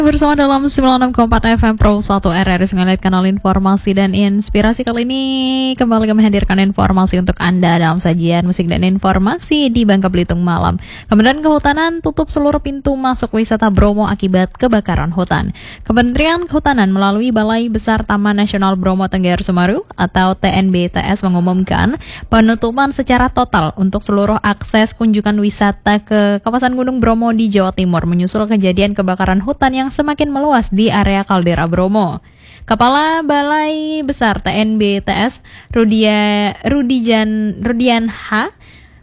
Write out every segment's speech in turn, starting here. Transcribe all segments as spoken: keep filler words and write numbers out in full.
Bersama dalam sembilan puluh enam koma empat F M Pro satu R R Sungai Liat, kanal informasi dan inspirasi. Kali ini kembali kami hadirkan informasi untuk Anda dalam sajian musik dan informasi di Bangka Belitung malam. Kementerian Kehutanan tutup seluruh pintu masuk wisata Bromo akibat kebakaran hutan. Kementerian Kehutanan melalui Balai Besar Taman Nasional Bromo Tengger Semeru atau T N B T S mengumumkan penutupan secara total untuk seluruh akses kunjungan wisata ke kawasan Gunung Bromo di Jawa Timur menyusul kejadian kebakaran hutan yang semakin meluas di area kaldera Bromo. Kepala Balai Besar T N B T S Rudia Rudijan Rudian H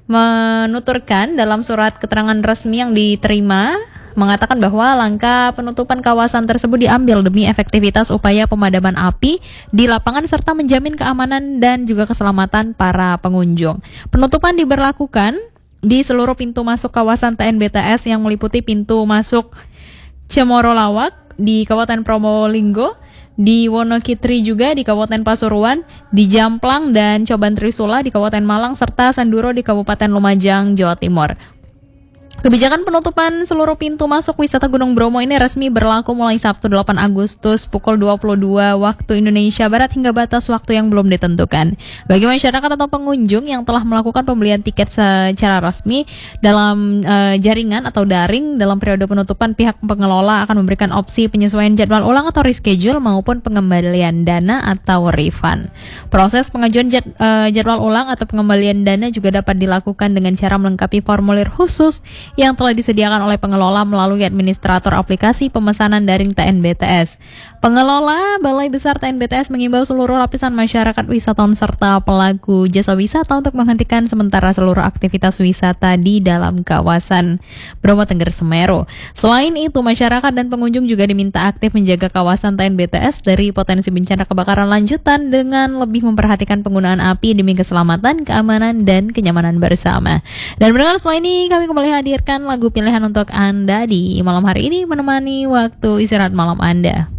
menuturkan dalam surat keterangan resmi yang diterima mengatakan bahwa langkah penutupan kawasan tersebut diambil demi efektivitas upaya pemadaman api di lapangan serta menjamin keamanan dan juga keselamatan para pengunjung. Penutupan diberlakukan di seluruh pintu masuk kawasan T N B T S yang meliputi pintu masuk Cemoro Lawak di Kabupaten Probolinggo, di Wonokitri juga di Kabupaten Pasuruan, di Jamplang dan Coban Trisula di Kabupaten Malang, serta Sanduro di Kabupaten Lumajang, Jawa Timur. Kebijakan penutupan seluruh pintu masuk wisata Gunung Bromo ini resmi berlaku mulai Sabtu delapan Agustus pukul dua puluh dua waktu Indonesia Barat hingga batas waktu yang belum ditentukan. Bagi masyarakat atau pengunjung yang telah melakukan pembelian tiket secara resmi dalam uh, jaringan atau daring dalam periode penutupan, pihak pengelola akan memberikan opsi penyesuaian jadwal ulang atau reschedule maupun pengembalian dana atau refund. Proses pengajuan jad, uh, jadwal ulang atau pengembalian dana juga dapat dilakukan dengan cara melengkapi formulir khusus yang telah disediakan oleh pengelola melalui administrator aplikasi pemesanan daring T N B T S. Pengelola Balai Besar T N B T S mengimbau seluruh lapisan masyarakat, wisatawan serta pelaku jasa wisata untuk menghentikan sementara seluruh aktivitas wisata di dalam kawasan Bromo Tengger Semeru. Selain itu, masyarakat dan pengunjung juga diminta aktif menjaga kawasan T N B T S dari potensi bencana kebakaran lanjutan dengan lebih memperhatikan penggunaan api demi keselamatan, keamanan, dan kenyamanan bersama. Dan mendengar setelah ini kami kembali hadirkan lagu pilihan untuk Anda di malam hari ini menemani waktu istirahat malam Anda.